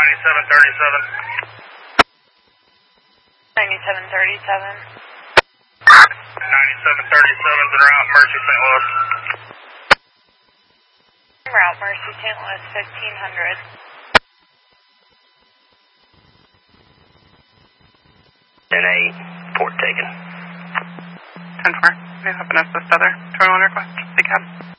9737. 9737's en route, Mercy, St. Louis. Route Mercy, St. Louis, 1500. 10-8, port taken. 10-4. We have an assist other. 21 request. Big cab.